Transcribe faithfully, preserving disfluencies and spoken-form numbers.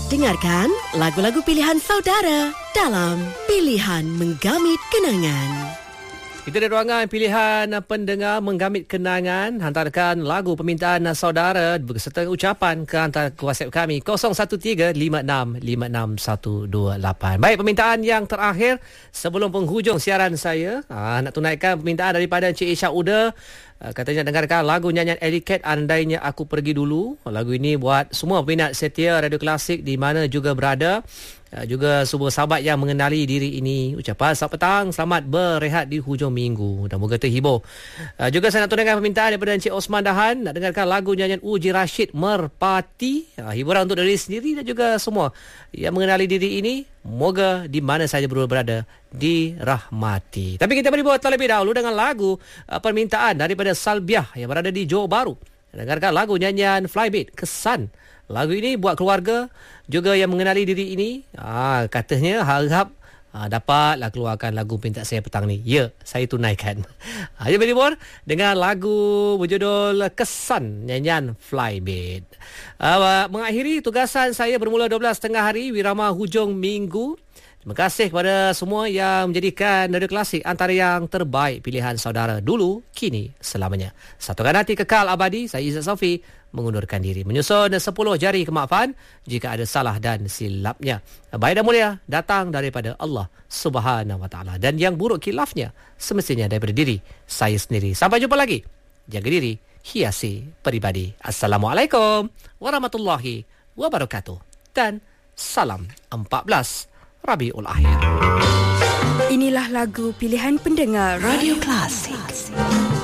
Dengarkan lagu-lagu pilihan saudara dalam Pilihan Menggamit Kenangan. Kita ada ruangan pilihan pendengar menggamit kenangan. Hantarkan lagu permintaan saudara beserta ucapan ke hantar ke WhatsApp kami kosong satu tiga lima enam lima enam satu dua lapan. Baik, permintaan yang terakhir sebelum penghujung siaran saya. Aa, nak tunaikan permintaan daripada Encik Isha Uda. Uh, katanya dengarkan lagu nyanyian Ellie Cat, Andainya Aku Pergi Dulu. Lagu ini buat semua peminat setia Radio Klasik di mana juga berada. Uh, juga semua sahabat yang mengenali diri ini. Ucapan selamat petang, selamat berehat di hujung minggu dan moga terhibur. Uh, juga saya nak tunaikan permintaan daripada Encik Osman Dahan. Nak dengarkan lagu nyanyian Uji Rashid, Merpati. Uh, hiburan untuk diri sendiri dan juga semua yang mengenali diri ini. Moga di mana saja berada dirahmati. Tapi kita beri buat terlebih dahulu dengan lagu uh, permintaan daripada Salbiah yang berada di Johor Bahru. Dengarkan lagu nyanyian Flybait, Kesan. Lagu ini buat keluarga juga yang mengenali diri ini. Ah, katanya harap ah, dapatlah keluarkan lagu pinta saya petang ni. Ya, saya tunaikan. Ayo berlibur dengan lagu berjudul Kesan nyanyian Flybait. Ah, mengakhiri tugasan saya bermula dua belas tiga puluh hari Wirama hujung minggu. Terima kasih kepada semua yang menjadikan Radio Klasik antara yang terbaik pilihan saudara dulu, kini, selamanya. Satukan hati kekal abadi. Saya Izzat Sofi mengundurkan diri. Menyusun sepuluh jari kemaafan jika ada salah dan silapnya. Baik dan mulia datang daripada Allah Subhanahu Wa Taala dan yang buruk khilafnya semestinya daripada diri saya sendiri. Sampai jumpa lagi. Jaga diri, hiasi peribadi. Assalamualaikum warahmatullahi wabarakatuh dan salam empat belas Rabiul Akhir. Inilah lagu pilihan pendengar Radio Klasik.